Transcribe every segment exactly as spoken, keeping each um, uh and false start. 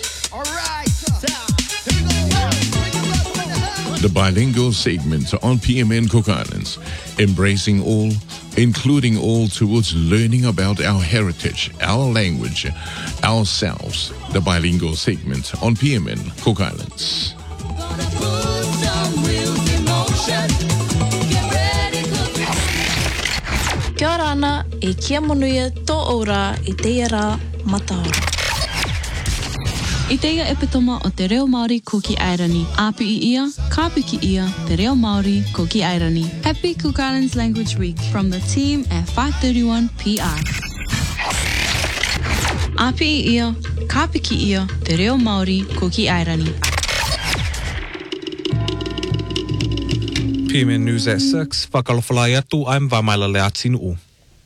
The bilingual segment on P M N Cook Islands, embracing all, including all towards learning about our heritage, our language, ourselves. The bilingual segment on P M N Cook Islands. Kia ora ana, e kia monuia tō ora i teia rā mataora. I teia epitoma o te reo Māori ko ki Airani. Apu i ia, kapu ki ia, te reo Māori ko ki Airani. Happy Cook Islands Language Week from the team at five thirty-one P R. Apu i ia, kapu ki ia, te reo Māori ko ki Airani. P M N News at six, whakalawhalai atu, I'm Vamaila Leatinu.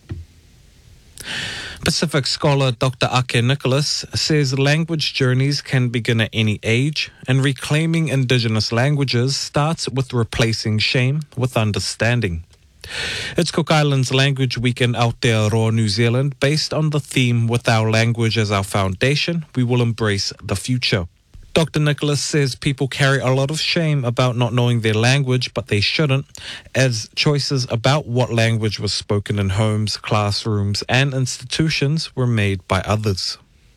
Pacific scholar Doctor Ake Nicholas says language journeys can begin at any age, and reclaiming Indigenous languages starts with replacing shame with understanding. It's Cook Islands Language Week in Aotearoa, New Zealand, based on the theme "With our language as our foundation, we will embrace the future." Doctor Nicholas says people carry a lot of shame about not knowing their language, but they shouldn't, as choices about what language was spoken in homes, classrooms, and institutions were made by others.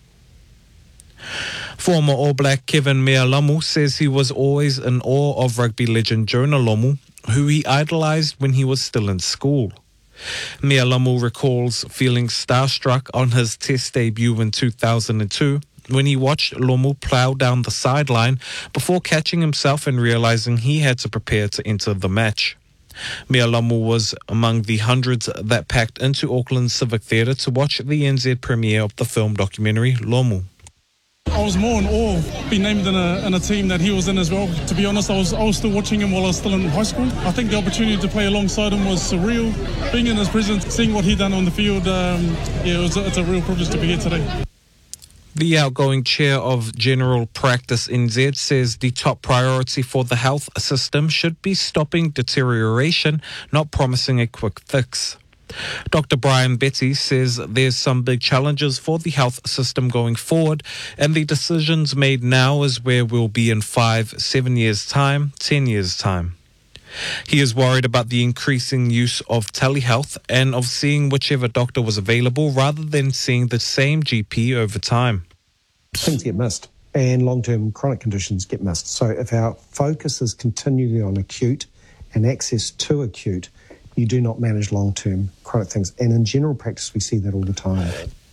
Former All Black Kevin Mea Lamu says he was always in awe of rugby legend Jonah Lomu, who he idolised when he was still in school. Mea Lamu recalls feeling starstruck on his Test debut in two thousand two, when he watched Lomu plough down the sideline before catching himself and realising he had to prepare to enter the match. Mea Lamu was among the hundreds that packed into Auckland's Civic Theatre to watch the N Z premiere of the film documentary Lomu. I was more in awe of being named in a, in a team that he was in as well. To be honest, I was, I was still watching him while I was still in high school. I think the opportunity to play alongside him was surreal. Being in his presence, seeing what he done on the field, um, yeah, it was a, it's a real privilege to be here today. The outgoing chair of General Practice N Z says the top priority for the health system should be stopping deterioration, not promising a quick fix. Doctor Brian Betty says there's some big challenges for the health system going forward, and the decisions made now is where we'll be in five, seven years' time, ten years' time. He is worried about the increasing use of telehealth and of seeing whichever doctor was available rather than seeing the same G P over time. Things get missed and long-term chronic conditions get missed. So if our focus is continually on acute and access to acute, you do not manage long-term chronic things. And in general practice, we see that all the time.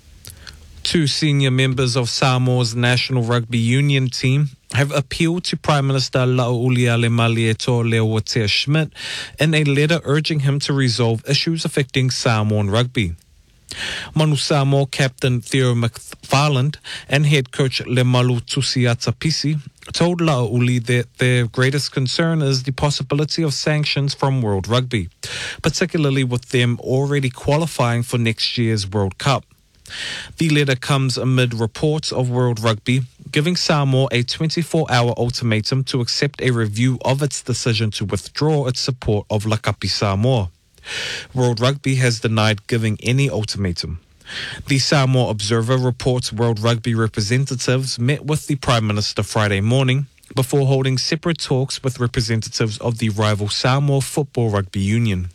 Two senior members of Samoa's National Rugby Union team have appealed to Prime Minister Lauulia Lemalieto Leowatea Schmidt in a letter urging him to resolve issues affecting Samoan rugby. Manu Samoa captain Theo McFarland and head coach Lemalu Tusiata Pisi told Lauuli that their greatest concern is the possibility of sanctions from World Rugby, particularly with them already qualifying for next year's World Cup. The letter comes amid reports of World Rugby giving Samoa a twenty-four hour ultimatum to accept a review of its decision to withdraw its support of Lakapi Samoa. World Rugby has denied giving any ultimatum. The Samoa Observer reports World Rugby representatives met with the Prime Minister Friday morning before holding separate talks with representatives of the rival Samoa Football Rugby Union.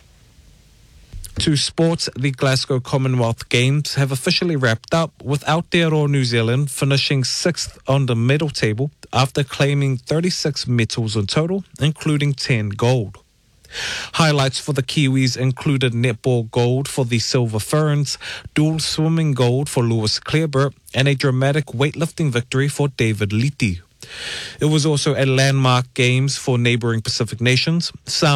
To sports, the Glasgow Commonwealth Games have officially wrapped up, with Aotearoa New Zealand finishing sixth on the medal table after claiming thirty-six medals in total, including ten gold. Highlights for the Kiwis included netball gold for the Silver Ferns, dual swimming gold for Lewis Clareburt, and a dramatic weightlifting victory for David Liti. It was also a landmark games for neighbouring Pacific nations.